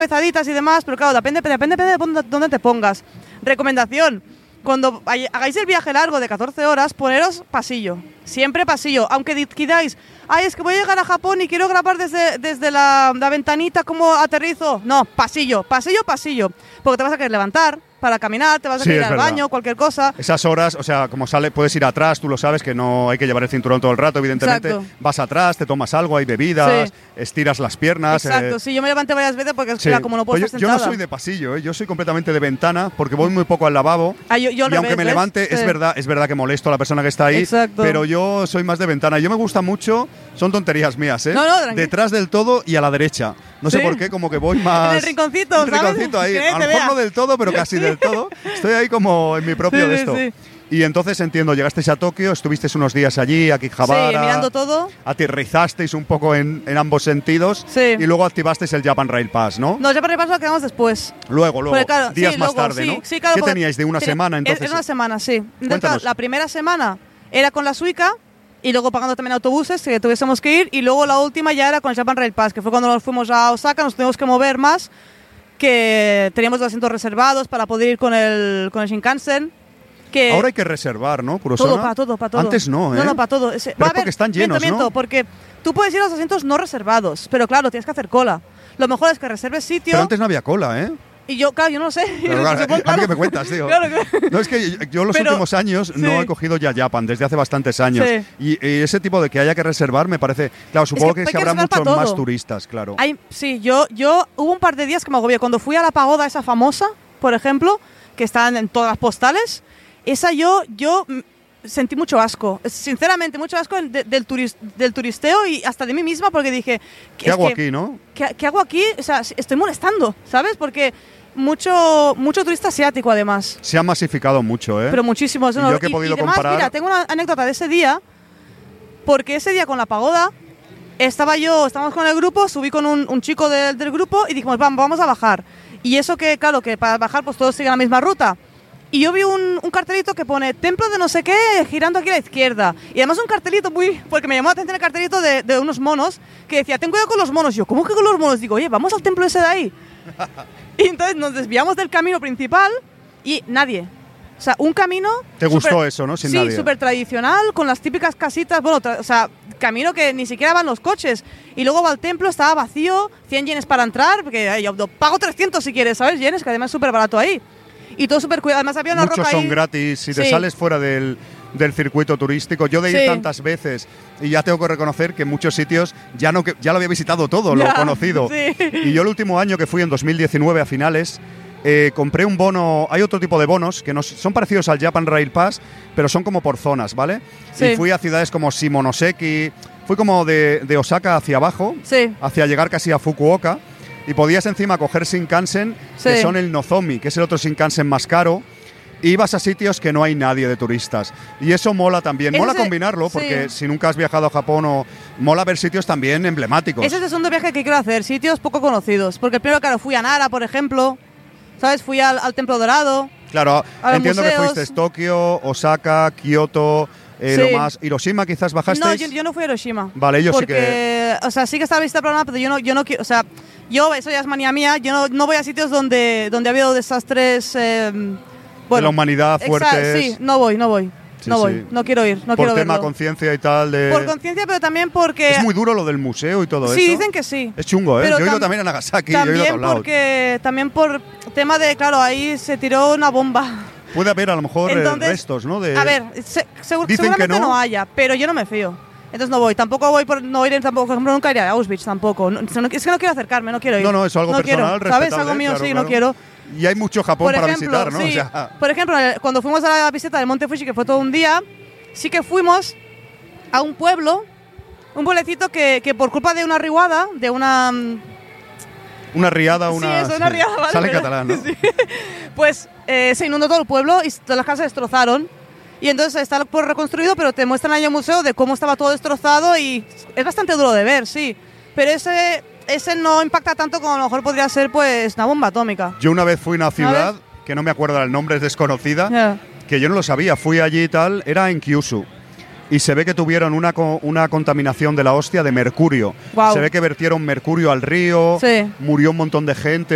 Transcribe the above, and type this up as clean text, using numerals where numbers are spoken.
pesaditas y demás, pero claro, depende de dónde te pongas. Recomendación, cuando hagáis el viaje largo de 14 horas, poneros pasillo. Siempre pasillo. Aunque digáis, es que voy a llegar a Japón y quiero grabar desde la ventanita cómo aterrizo. No, pasillo. Porque te vas a querer levantar para caminar, te vas a querer ir al baño, cualquier cosa. Esas horas, o sea, como puedes ir atrás, tú lo sabes, que no hay que llevar el cinturón todo el rato, evidentemente. Exacto. Vas atrás, te tomas algo, hay bebidas, estiras las piernas. Exacto, sí, yo me levanté varias veces porque claro, como no puedo estar sentada. Yo no soy de pasillo, yo soy completamente de ventana porque voy muy poco al lavabo. Y aunque me levante, es verdad que molesto a la persona que está ahí. Exacto. Pero yo soy más de ventana. Yo me gusta mucho, son tonterías mías, No, detrás del todo y a la derecha. No sé por qué, como que voy más... En el rinconcito, ¿sabes? Rinconcito ahí. A lo mejor no del todo, pero casi del todo. Estoy ahí como en mi propio de esto. Sí. Y entonces entiendo, llegasteis a Tokio, estuvisteis unos días allí, a Akihabara. Sí, mirando todo. Aterrizasteis un poco en ambos sentidos. Sí. Y luego activasteis el Japan Rail Pass, ¿no? No, el Japan Rail Pass lo quedamos después. Luego, claro, días más tarde, ¿no? Sí, claro, ¿Qué teníais de una semana entonces? Era una semana, sí. Cuéntanos. La primera semana era con la Suica y luego pagando también autobuses que tuviésemos que ir, y luego la última ya era con el Japan Rail Pass, que fue cuando nos fuimos a Osaka, nos tuvimos que mover más, que teníamos los asientos reservados para poder ir con el Shinkansen. Ahora hay que reservar, ¿no? Kuroshona. Todo, para todo. Antes no, ¿eh? No, para todo. Pero porque están llenos, ¿no? Porque tú puedes ir a los asientos no reservados, pero claro, tienes que hacer cola. Lo mejor es que reserves sitio. Pero antes no había cola, ¿eh? Y yo, claro, yo no lo sé. Claro, a mí que me cuentas, tío. Claro. No, es que yo los últimos años no he cogido ya Japan, desde hace bastantes años. Sí. Y ese tipo de que haya que reservar me parece... Claro, supongo que habrá muchos más turistas, claro. Sí, yo hubo un par de días que me agobié. Cuando fui a la pagoda esa famosa, por ejemplo, que está en todas las postales, esa yo sentí mucho asco. Sinceramente, mucho asco del turisteo y hasta de mí misma, porque dije... ¿Qué hago aquí, no? ¿Qué hago aquí? O sea, estoy molestando, ¿sabes? Porque... Mucho turista asiático, además. Se ha masificado mucho, ¿eh? Pero muchísimo. Y yo que he podido además, comparar... Mira, tengo una anécdota de ese día, porque ese día con la pagoda, estábamos con el grupo, subí con un chico del grupo y dijimos, vamos a bajar. Y eso que, claro, que para bajar pues todos siguen la misma ruta. Y yo vi un cartelito que pone templo de no sé qué girando aquí a la izquierda. Y además un cartelito porque me llamó la atención el cartelito de unos monos que decía, ten cuidado con los monos. Y yo, ¿cómo que con los monos? Digo, oye, vamos al templo ese de ahí. Y entonces nos desviamos del camino principal y nadie. O sea, un camino... ¿Te gustó eso, no? Sin nadie. Sí, súper tradicional, con las típicas casitas. Bueno, o sea, camino que ni siquiera van los coches. Y luego va al templo, estaba vacío, 100 yenes para entrar, porque yo pago 300 si quieres, ¿sabes? Yenes, que además es súper barato ahí. Y todo súper cuidado. Además había una Muchos roca son ahí. gratis. Si te sales fuera del circuito turístico. Yo de ir tantas veces y ya tengo que reconocer que en muchos sitios ya lo había visitado todo, lo conocido. Sí. Y yo el último año que fui en 2019 a finales, compré un bono. Hay otro tipo de bonos que son parecidos al Japan Rail Pass, pero son como por zonas, ¿vale? Sí. Y fui a ciudades como Shimonoseki, fui como de Osaka hacia abajo, hacia llegar casi a Fukuoka. Y podías encima coger Shinkansen, que son el Nozomi, que es el otro Shinkansen más caro. Y ibas a sitios que no hay nadie de turistas. Y eso mola también. Mola combinarlo, porque si nunca has viajado a Japón, mola ver sitios también emblemáticos. Ese es el segundo viaje que quiero hacer, sitios poco conocidos. Porque el primero, claro, fui a Nara, por ejemplo. ¿Sabes? Fui al Templo Dorado. Claro, entiendo que fuiste Tokio, Osaka, Kioto... Lo más, Hiroshima quizás bajasteis. No, yo no fui a Hiroshima. Vale, yo sí que... O sea, sí que estaba lista programada, pero yo no quiero... O sea, eso ya es manía mía, yo no voy a sitios donde ha habido desastres... de la humanidad fuertes. Sí, no voy. No quiero ir, no quiero verlo. Por tema conciencia y tal de... Por conciencia, pero también porque... Es muy duro lo del museo y todo eso. Sí, dicen que sí. Es chungo, ¿eh? Pero yo he ido también a Nagasaki, yo he ido a todos lados. También por tema de, claro, ahí se tiró una bomba. Puede haber a lo mejor restos, ¿no? A ver, seguramente no haya, pero yo no me fío. Entonces no voy. Tampoco voy por ejemplo, nunca iré a Auschwitz tampoco. Es que no quiero acercarme, no quiero ir. No, eso es algo personal, quiero, ¿sabes? Algo mío, claro, no quiero. Y hay mucho Japón para visitar, ¿no? Sí. O sea... Por ejemplo, cuando fuimos a la visita del Monte Fuji, que fue todo un día, sí que fuimos a un pueblecito que por culpa de una riuada, de una... Una riada, una... Sí, una riada, ¿vale? Sale en catalán, ¿no? Sí. Pues se inundó todo el pueblo y todas las casas se destrozaron. Y entonces está por reconstruido, pero te muestran ahí un museo de cómo estaba todo destrozado y es bastante duro de ver, sí. Pero ese no impacta tanto como a lo mejor podría ser pues una bomba atómica. Yo una vez fui a una ciudad, que no me acuerdo el nombre, es desconocida, que yo no lo sabía, fui allí y tal, era en Kyushu. Y se ve que tuvieron una contaminación de la hostia de mercurio. Wow. Se ve que vertieron mercurio al río, murió un montón de gente.